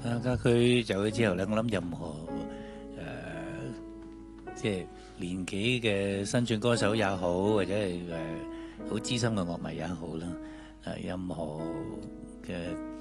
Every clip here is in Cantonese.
家駒走咗之後咧，我諗任何即係年紀嘅新晉歌手也好，或者係好資深嘅樂迷也好啦，任何嘅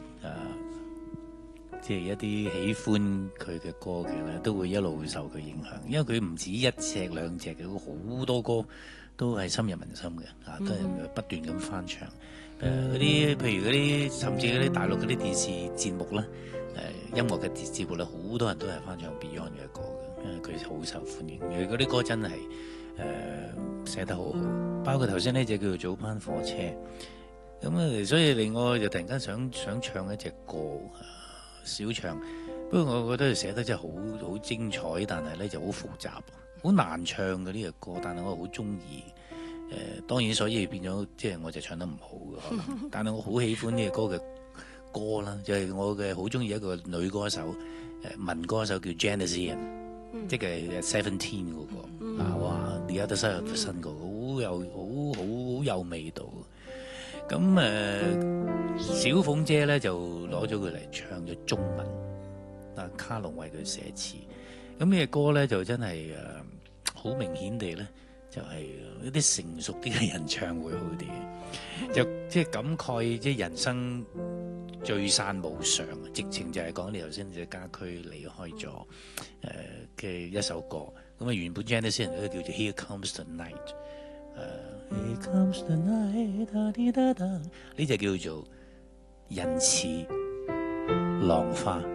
即係一啲喜歡佢嘅歌嘅咧，都會一路會受佢影響，因為佢唔止一隻兩隻嘅，好多歌都係深入民心嘅，都係不斷咁翻唱。嗰啲譬如嗰啲，甚至嗰啲大陸嗰啲電視節目咧，音樂嘅節目咧，好多人都係翻唱 Beyond 嘅歌嘅，因為佢好受歡迎。佢嗰啲歌真係寫得好好，包括頭先呢隻叫做《早班火車》。咁所以令我就突然間想唱一隻歌，小唱。不過我覺得佢寫得真係好精彩，但係咧就好複雜，好難唱嘅呢隻歌。但係我好中意。當然，所以變咗即係我就唱得唔好嘅可能，但係我好喜歡呢個歌嘅歌啦，就係我嘅好中意一個女歌手，民歌手叫 Janis Ian，即係 Seventeen 嗰個，哇 The Other Side of the Sun 嗰個好有味道。咁小鳳姐咧就攞咗佢嚟唱咗中文，卡龍為佢寫詞。咁呢個歌咧就真係好明顯地咧。就係一啲成熟啲嘅人唱會好啲，就即係感慨即係人生聚散無常，直情就係講你頭先隻家駒離開咗嘅一首歌。咁原本 Janis Ian 都叫做 Here Comes the Night，Here Comes the Night，呢隻叫做仁慈浪花。